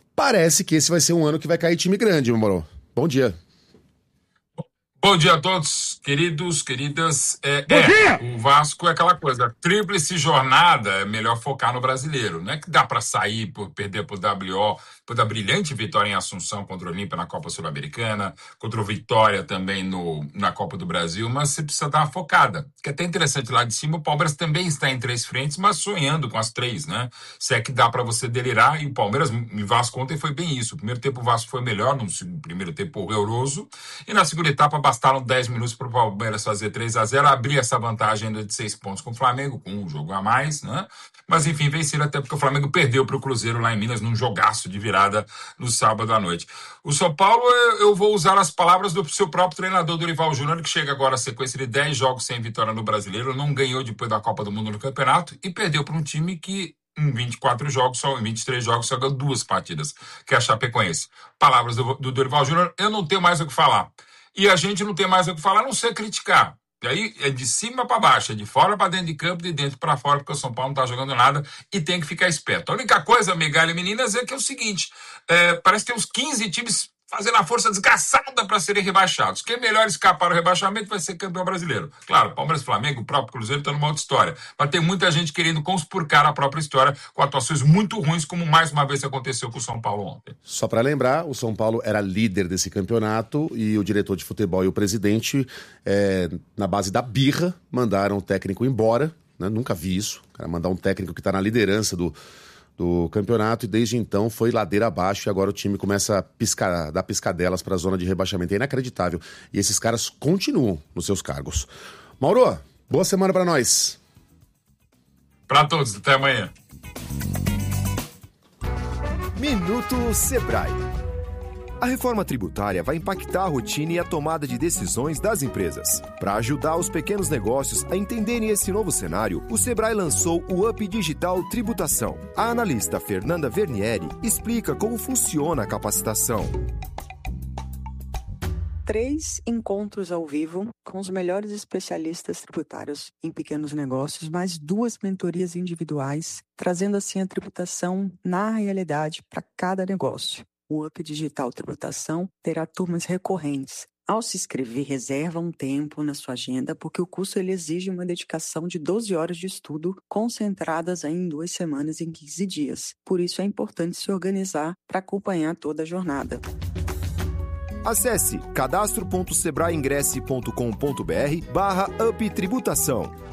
parece que esse vai ser um ano que vai cair time grande, meu moro. Bom dia. Bom dia a todos, queridos, queridas. Bom dia! O Vasco é aquela coisa, tríplice jornada, é melhor focar no brasileiro. Não é que dá para sair por perder por WO, por da brilhante vitória em Assunção contra o Olímpia na Copa Sul-Americana, contra o Vitória também na Copa do Brasil, mas você precisa dar uma focada. Que é até interessante lá de cima, o Palmeiras também está em 3 frentes, mas sonhando com as 3, né? Se é que dá para você delirar, e o Palmeiras e Vasco ontem foi bem isso. O primeiro tempo o Vasco foi melhor, no primeiro tempo horroroso, e na segunda etapa bastaram 10 minutos para o Palmeiras fazer 3-0, abrir essa vantagem ainda de 6 pontos com o Flamengo, com um jogo a mais, né? Mas enfim, venceram até porque o Flamengo perdeu para o Cruzeiro lá em Minas num jogaço de virada no sábado à noite. O São Paulo, eu vou usar as palavras do seu próprio treinador, Dorival Júnior, que chega agora a sequência de 10 jogos sem vitória no Brasileiro, não ganhou depois da Copa do Mundo no campeonato e perdeu para um time que em 24 jogos, só em 23 jogos, só ganhou 2 partidas, que é a Chapecoense. Palavras do Dorival Júnior, eu não tenho mais o que falar. E a gente não tem mais o que falar, a não ser criticar. E aí é de cima para baixo, é de fora para dentro de campo, de dentro para fora, porque o São Paulo não está jogando nada e tem que ficar esperto. A única coisa, migalha e meninas, é que é o seguinte, parece que tem uns 15 times fazendo a força desgraçada para serem rebaixados. Quem melhor escapar do rebaixamento vai ser campeão brasileiro. Claro, Palmeiras, Flamengo, o próprio Cruzeiro estão numa outra história. Mas tem muita gente querendo conspurcar a própria história com atuações muito ruins, como mais uma vez aconteceu com o São Paulo ontem. Só para lembrar, o São Paulo era líder desse campeonato e o diretor de futebol e o presidente, na base da birra, mandaram o técnico embora. Né? Nunca vi isso. O cara mandar um técnico que está na liderança do campeonato, e desde então foi ladeira abaixo, e agora o time começa a dar piscadelas para a zona de rebaixamento. É inacreditável. E esses caras continuam nos seus cargos. Mauro, boa semana para nós. Para todos, até amanhã. Minuto Sebrae. A reforma tributária vai impactar a rotina e a tomada de decisões das empresas. Para ajudar os pequenos negócios a entenderem esse novo cenário, o Sebrae lançou o Up Digital Tributação. A analista Fernanda Vernieri explica como funciona a capacitação. 3 encontros ao vivo com os melhores especialistas tributários em pequenos negócios, mais 2 mentorias individuais, trazendo assim a tributação na realidade para cada negócio. O Up Digital Tributação terá turmas recorrentes. Ao se inscrever, reserva um tempo na sua agenda, porque o curso ele exige uma dedicação de 12 horas de estudo, concentradas em 2 semanas, em 15 dias. Por isso é importante se organizar para acompanhar toda a jornada. Acesse cadastro.sebraeingresse.com.br/uptributação.